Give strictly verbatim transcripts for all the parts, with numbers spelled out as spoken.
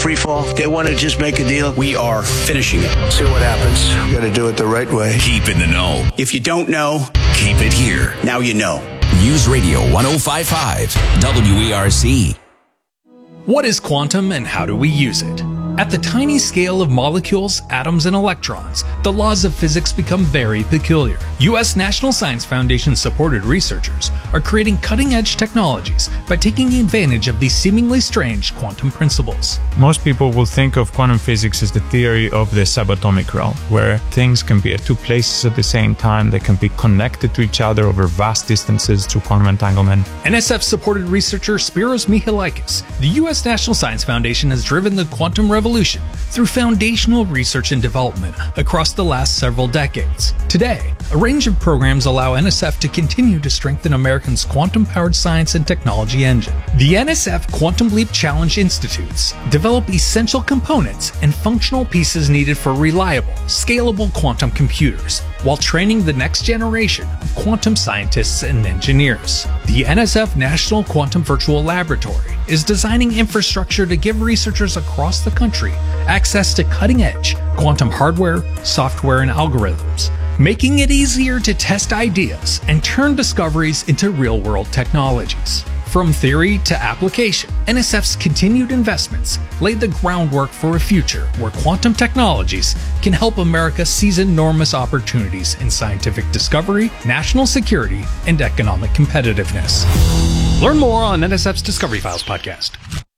free fall. They want to just make a deal. We are finishing it. See what happens. You got to do it the right way. Keep in the know. If you don't know, keep it here. Now you know. News Radio one oh five point five W E R C. What is quantum and how do we use it? At the tiny scale of molecules, atoms, and electrons, the laws of physics become very peculiar. U S National Science Foundation-supported researchers are creating cutting-edge technologies by taking advantage of these seemingly strange quantum principles. Most people will think of quantum physics as the theory of the subatomic realm, where things can be at two places at the same time, they can be connected to each other over vast distances through quantum entanglement. N S F-supported researcher Spiros Mihalakis, the U S National Science Foundation has driven the quantum revolution through foundational research and development across the last several decades. Today, a range of programs allow N S F to continue to strengthen Americans' quantum-powered science and technology engine. The N S F Quantum Leap Challenge Institutes develop essential components and functional pieces needed for reliable, scalable quantum computers, while training the next generation of quantum scientists and engineers. The N S F National Quantum Virtual Laboratory is designing infrastructure to give researchers across the country access to cutting-edge quantum hardware, software, and algorithms, making it easier to test ideas and turn discoveries into real-world technologies. From theory to application, N S F's continued investments laid the groundwork for a future where quantum technologies can help America seize enormous opportunities in scientific discovery, national security, and economic competitiveness. Learn more on N S F's Discovery Files podcast.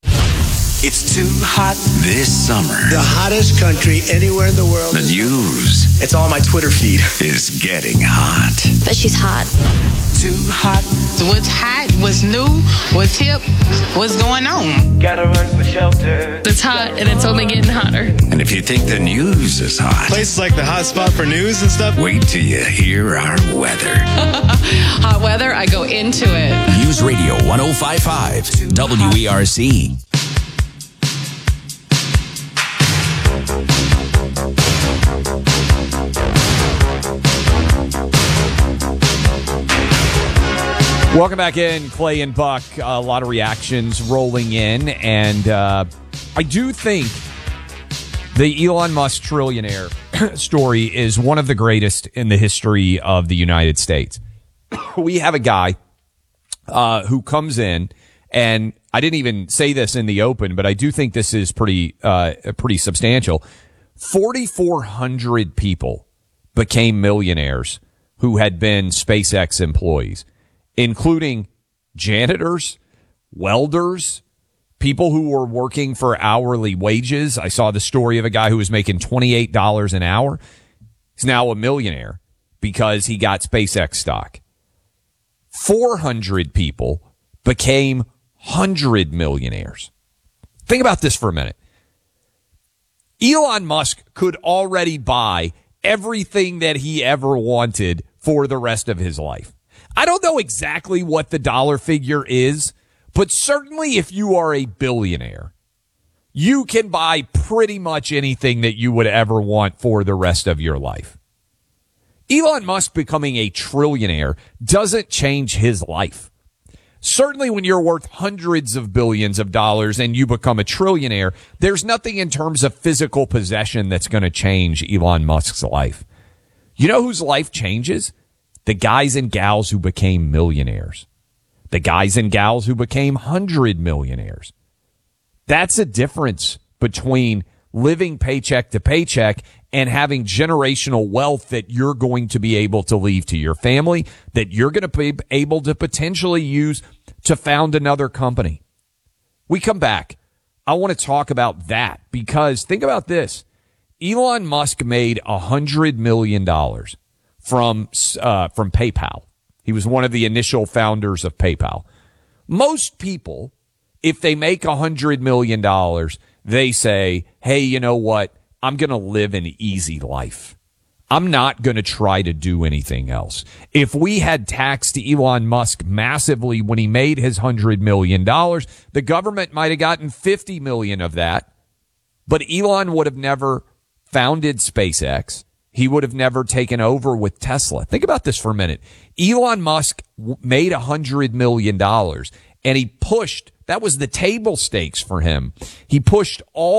It's too hot this summer. The hottest country anywhere in the world. The news. It's all on my Twitter feed. Is getting hot. But she's hot. Too hot. What's hot? What's new? What's hip? What's going on? Gotta run for shelter. It's hot and it's only getting hotter. And if you think the news is hot, Places like the hot spot for news and stuff. Wait till you hear our weather. Hot weather, I go into it. News Radio one oh five point five W E R C. Welcome back in, Clay and Buck. A lot of reactions rolling in, and uh, I do think the Elon Musk trillionaire story is one of the greatest in the history of the United States. We have a guy uh, who comes in, and I didn't even say this in the open, but I do think this is pretty uh, pretty substantial. forty-four hundred people became millionaires who had been SpaceX employees, including janitors, welders, people who were working for hourly wages. I saw the story of a guy who was making twenty-eight dollars an hour. He's now a millionaire because he got SpaceX stock. four hundred people became one hundred millionaires. Think about this for a minute. Elon Musk could already buy everything that he ever wanted for the rest of his life. I don't know exactly what the dollar figure is, but certainly if you are a billionaire, you can buy pretty much anything that you would ever want for the rest of your life. Elon Musk becoming a trillionaire doesn't change his life. Certainly when you're worth hundreds of billions of dollars and you become a trillionaire, there's nothing in terms of physical possession that's going to change Elon Musk's life. You know whose life changes? The guys and gals who became millionaires. The guys and gals who became hundred millionaires. That's a difference between living paycheck to paycheck and having generational wealth that you're going to be able to leave to your family, that you're going to be able to potentially use to found another company. We come back. I want to talk about that because think about this. Elon Musk made one hundred million dollars from uh, from PayPal. He was one of the initial founders of PayPal. Most people, if they make one hundred million dollars, they say, hey, you know what? I'm going to live an easy life. I'm not going to try to do anything else. If we had taxed Elon Musk massively when he made his one hundred million dollars, the government might have gotten fifty million dollars of that. But Elon would have never founded SpaceX. He would have never taken over with Tesla. Think about this for a minute. Elon Musk made one hundred million dollars, and he pushed, that was the table stakes for him. He pushed all